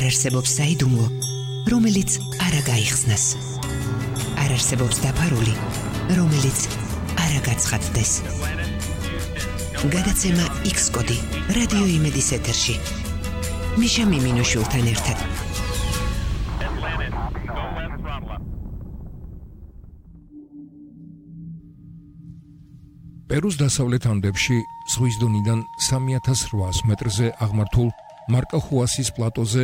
არსებობს საიდუმლო, რომელიც არ გაიხსნას. არ არსებობს დაფარული, რომელიც არ გაცხადდეს. გადაცემა X-კოდი რადიო იმედის ეთერში. მიშა მიმინოშვილთან ერთად. პერუს დასავლეთ ანდებში ზღვის დონიდან 3800 მეტრზე აღმართულ მარკახუასის პლატოზე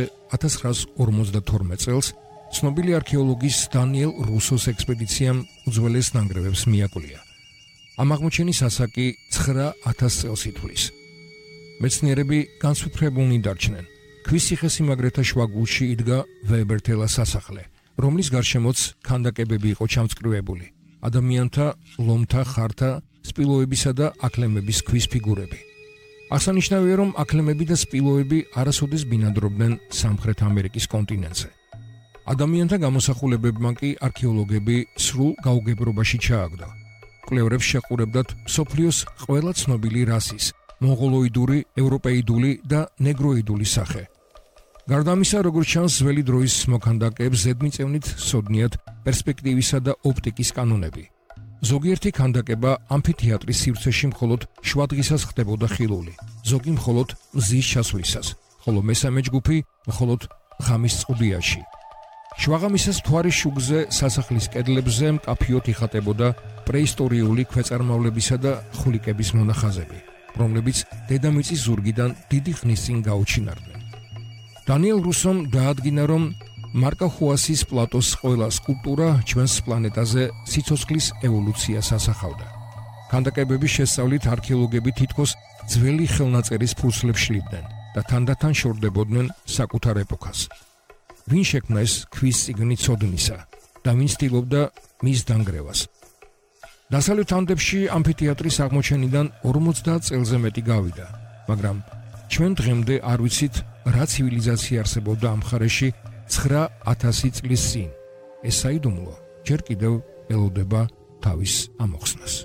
1952 წელს ცნობილი არქეოლოგის დანიელ რუსოს ექსპედიციამ უძველეს ნანგრევებს მიაკვლია. ამ აღმოჩენის ასაკი 9000 წელს ითვლის. მეცნიერები განსუფრებულნი დარჩნენ. ქვის ციხესიმაგრეთა შუაგულში იდგა ვებერთელა სასახლე, რომლის გარშემოც ქანდაკებები იყო ჩამწკრივებული. ადამიანთა, ლომთა, ხართა, სპილოებისა და აკლემების ქვის ფიგურები. აღსანიშნავია, რომ აკლემები და სპილოები არასოდეს ბინადრობდნენ სამხრეთ ამერიკის კონტინენტზე. ადამიანთა გამოსახულებებმა კი არქეოლოგები სრულ გაუგებრობაში ჩააგდო. კვლევრებს შეყურებდათ მსოფლიოს ყველა ცნობილი რასის, მონღოლოიდური, ევროპეიდული და ნეგროიდული სახე. გარდა ამისა, როგორც ჩანს, ძველი დროის მოქანდაკეებს ზედმიწევნით სოდნიათ პერსპექტივისა და ოპტიკის კანონები. ზოგიერთი ქანდაკება ამფითეატრის სივრცეში მხოლოდ შვადღისას ხდებოდა ხილული, ზოგი მხოლოდ მზის ჩასვლისას, ხოლო მესამე ჯგუფი მხოლოდ ღამის წყუდიაში. შვაღამისას მთვარის შუგზე სასახლის კედლებზე მკაფიოდ იხატებოდა პრეისტორიული ქვეწარმავლებისა და ხვლიკების მონახაზები, რომლებიც დედამიწის ზურგიდან დიდი ხნის წინ გაუჩინარდნენ. დანიელ რუსომ დაადგინა, რომ მარკახუასის პლატოს ყველა სკულპტურა ჩვენს პლანეტაზე სიცოცხლის ევოლუციას ასახავდა. ქანდაკებების შესწავლით არქეოლოგები თითქოს ძველი ხელნაწერის ფურცლებს შლიდნენ და თანდათან შორდებოდნენ საკუთარ ეპოქას. ვინ შექმნა ეს ქვის წიგნი ცოდნისა და ვინ ცდილობდა მის დანგრევას? დასავლეთ ანდებში ამფითეატრის აღმოჩენიდან 50 წელზე მეტი გავიდა, მაგრამ ჩვენ დღემდე არ ვიცით, რა ცივილიზაცია არსებობდა ამ მხარეში 9000 წლის წინ. ეს საიდუმლო ჯერ კიდევ ელოდება თავის ამოხსნას.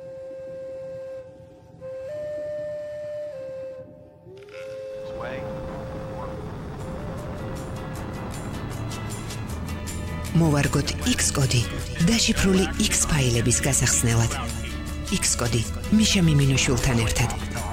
მოვარგოთ X-კოდი დაშიფრული X ფაილების გასახსნელად. X-კოდი მიშა მიმინოშვილთან ერთად.